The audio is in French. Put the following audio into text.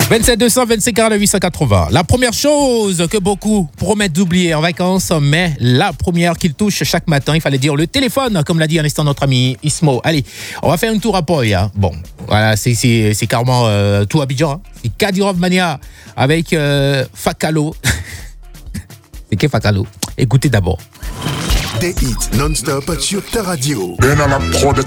27 200, 25 42 880. La première chose que beaucoup promettent d'oublier en vacances, mais la première qu'ils touchent chaque matin, il fallait dire le téléphone, comme l'a dit à l'instant notre ami Ismo. Allez, on va faire un tour à Poya. Bon, voilà, c'est carrément tout Abidjan. Hein. C'est Kadirov Mania avec Fakalo. C'est qui Fakalo? Écoutez d'abord. Des hits non-stop sur ta radio. Ben à la prod.